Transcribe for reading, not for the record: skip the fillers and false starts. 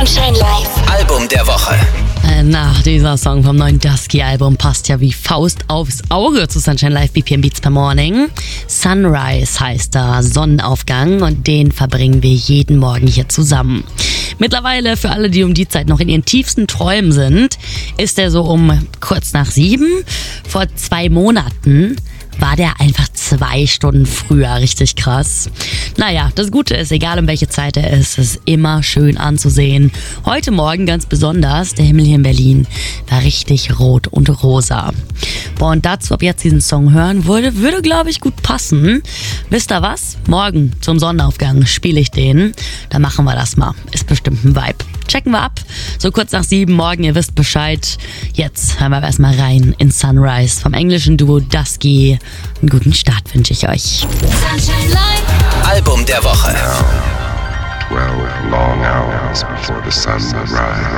Sunshine Live. Album der Woche. Dieser Song vom neuen Dusky-Album passt ja wie Faust aufs Auge zu Sunshine Live BPM Beats per Morning. Sunrise heißt da, Sonnenaufgang, und den verbringen wir jeden Morgen hier zusammen. Mittlerweile, für alle, die um die Zeit noch in ihren tiefsten Träumen sind, ist er so um kurz nach 7. Vor 2 Monaten war der einfach 2 Stunden früher. Richtig krass. Naja, das Gute ist, egal um welche Zeit er ist, es ist immer schön anzusehen. Heute Morgen ganz besonders, der Himmel hier in Berlin war richtig rot und rosa. Boah, und dazu, ob jetzt diesen Song hören würde glaube ich, gut passen. Wisst ihr was? Morgen zum Sonnenaufgang spiele ich den. Da machen wir das mal. Ist bestimmt ein Vibe. Checken wir ab. So kurz nach 7 morgen, ihr wisst Bescheid. Jetzt hören wir erstmal rein in Sunrise vom englischen Duo Dusky. Einen guten Start wünsche ich euch. Sunshine Live. Album der Woche. 12 long hours before the sun will rise.